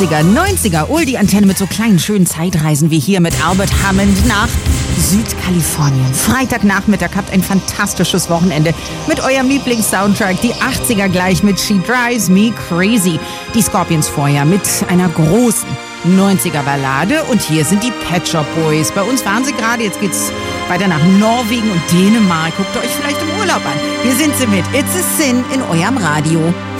80er, 90er, Oldie-Antenne mit so kleinen, schönen Zeitreisen wie hier mit Albert Hammond nach Südkalifornien. Freitagnachmittag habt ein fantastisches Wochenende mit eurem Lieblings-Soundtrack. Die 80er gleich mit She Drives Me Crazy. Die Scorpions vorher mit einer großen 90er-Ballade. Und hier sind die Pet Shop Boys. Bei uns waren sie gerade. Jetzt geht's weiter nach Norwegen und Dänemark. Guckt euch vielleicht im Urlaub an. Hier sind sie mit It's a Sin in eurem Radio.